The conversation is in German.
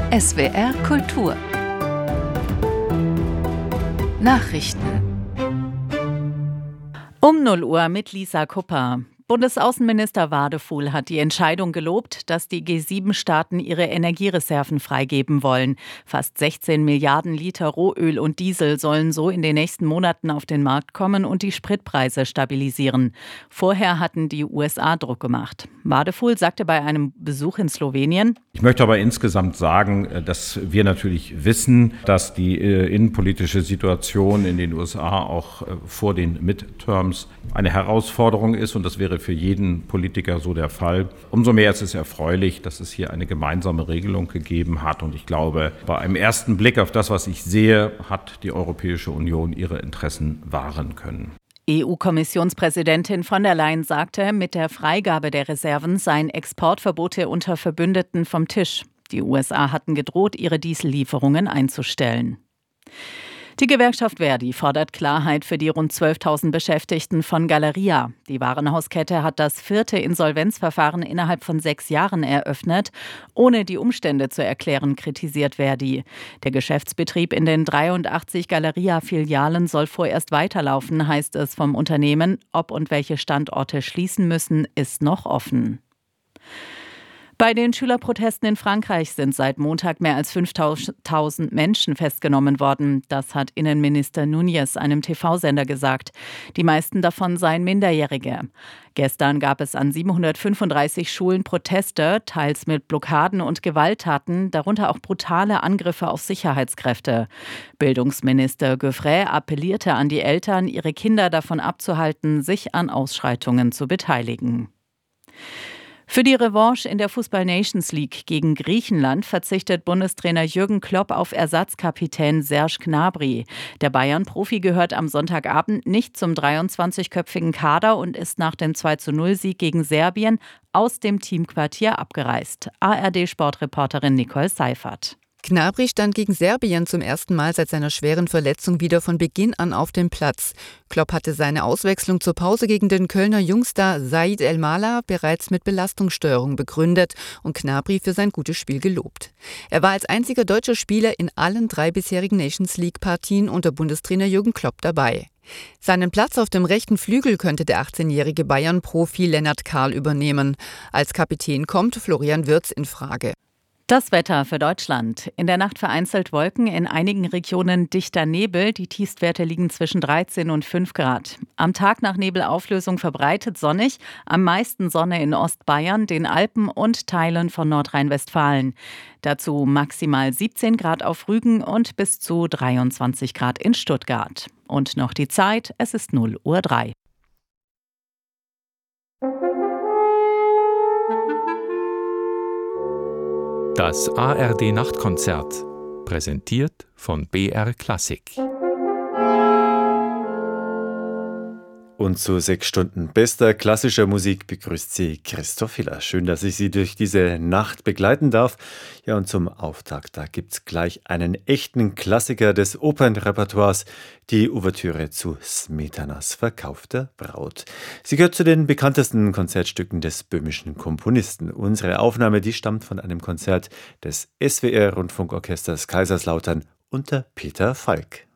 SWR Kultur Nachrichten Um 0 Uhr mit Lisa Kupper. Bundesaußenminister Wadefuhl hat die Entscheidung gelobt, dass die G7-Staaten ihre Energiereserven freigeben wollen. Fast 16 Milliarden Liter Rohöl und Diesel sollen so in den nächsten Monaten auf den Markt kommen und die Spritpreise stabilisieren. Vorher hatten die USA Druck gemacht. Wadefuhl sagte bei einem Besuch in Slowenien: Ich möchte aber insgesamt sagen, dass wir natürlich wissen, dass die innenpolitische Situation in den USA auch vor den Midterms eine Herausforderung ist, und das wäre für jeden Politiker so der Fall. Umso mehr ist es erfreulich, dass es hier eine gemeinsame Regelung gegeben hat, und ich glaube, bei einem ersten Blick auf das, was ich sehe, hat die Europäische Union ihre Interessen wahren können. EU-Kommissionspräsidentin von der Leyen sagte, mit der Freigabe der Reserven seien Exportverbote unter Verbündeten vom Tisch. Die USA hatten gedroht, ihre Diesellieferungen einzustellen. Die Gewerkschaft Verdi fordert Klarheit für die rund 12.000 Beschäftigten von Galeria. Die Warenhauskette hat das 4. Insolvenzverfahren innerhalb von 6 Jahren eröffnet. Ohne die Umstände zu erklären, kritisiert Verdi. Der Geschäftsbetrieb in den 83 Galeria-Filialen soll vorerst weiterlaufen, heißt es vom Unternehmen. Ob und welche Standorte schließen müssen, ist noch offen. Bei den Schülerprotesten in Frankreich sind seit Montag mehr als 5.000 Menschen festgenommen worden. Das hat Innenminister Núñez einem TV-Sender gesagt. Die meisten davon seien Minderjährige. Gestern gab es an 735 Schulen Proteste, teils mit Blockaden und Gewalttaten, darunter auch brutale Angriffe auf Sicherheitskräfte. Bildungsminister Goeffrey appellierte an die Eltern, ihre Kinder davon abzuhalten, sich an Ausschreitungen zu beteiligen. Für die Revanche in der Fußball-Nations League gegen Griechenland verzichtet Bundestrainer Jürgen Klopp auf Ersatzkapitän Serge Gnabry. Der Bayern-Profi gehört am Sonntagabend nicht zum 23-köpfigen Kader und ist nach dem 2:0-Sieg gegen Serbien aus dem Teamquartier abgereist. ARD-Sportreporterin Nicole Seifert. Gnabry stand gegen Serbien zum ersten Mal seit seiner schweren Verletzung wieder von Beginn an auf dem Platz. Klopp hatte seine Auswechslung zur Pause gegen den Kölner Jungstar Said El-Mala bereits mit Belastungssteuerung begründet und Gnabry für sein gutes Spiel gelobt. Er war als einziger deutscher Spieler in allen 3 bisherigen Nations-League-Partien unter Bundestrainer Jürgen Klopp dabei. Seinen Platz auf dem rechten Flügel könnte der 18-jährige Bayern-Profi Lennart Kahl übernehmen. Als Kapitän kommt Florian Wirtz in Frage. Das Wetter für Deutschland. In der Nacht vereinzelt Wolken, in einigen Regionen dichter Nebel. Die Tiefstwerte liegen zwischen 13 und 5 Grad. Am Tag nach Nebelauflösung verbreitet sonnig. Am meisten Sonne in Ostbayern, den Alpen und Teilen von Nordrhein-Westfalen. Dazu maximal 17 Grad auf Rügen und bis zu 23 Grad in Stuttgart. Und noch die Zeit, es ist 0:03 Uhr. Das ARD-Nachtkonzert, präsentiert von BR Klassik. Und zu 6 Stunden bester klassischer Musik begrüßt Sie Christoph Hiller. Schön, dass ich Sie durch diese Nacht begleiten darf. Ja, und zum Auftakt, da gibt's gleich einen echten Klassiker des Opernrepertoires, die Ouvertüre zu Smetanas Verkaufter Braut. Sie gehört zu den bekanntesten Konzertstücken des böhmischen Komponisten. Unsere Aufnahme, die stammt von einem Konzert des SWR-Rundfunkorchesters Kaiserslautern unter Peter Falk.